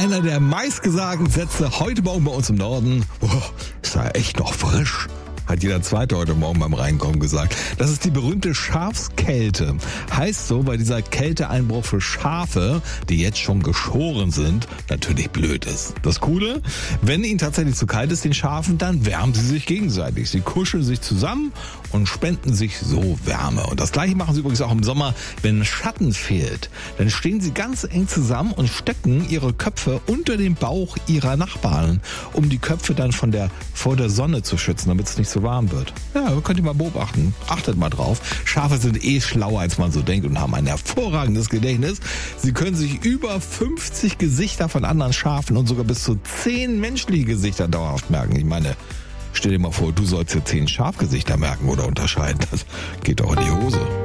einer der meistgesagten Sätze heute Morgen bei uns im Norden. Ist ja echt noch frisch. Hat jeder Zweite heute Morgen beim Reinkommen gesagt. Das ist die berühmte Schafskälte. Heißt so, weil dieser Kälteeinbruch für Schafe, die jetzt schon geschoren sind, natürlich blöd ist. Das Coole, wenn ihnen tatsächlich zu kalt ist, den Schafen, dann wärmen sie sich gegenseitig. Sie kuscheln sich zusammen und spenden sich so Wärme. Und das Gleiche machen sie übrigens auch im Sommer, wenn Schatten fehlt. Dann stehen sie ganz eng zusammen und stecken ihre Köpfe unter dem Bauch ihrer Nachbarn, um die Köpfe dann vor der Sonne zu schützen, damit es nicht so warm wird. Ja, könnt ihr mal beobachten. Achtet mal drauf. Schafe sind schlauer, als man so denkt und haben ein hervorragendes Gedächtnis. Sie können sich über 50 Gesichter von anderen Schafen und sogar bis zu 10 menschliche Gesichter dauerhaft merken. Ich meine, stell dir mal vor, du sollst dir 10 Schafgesichter merken oder unterscheiden. Das geht doch in die Hose.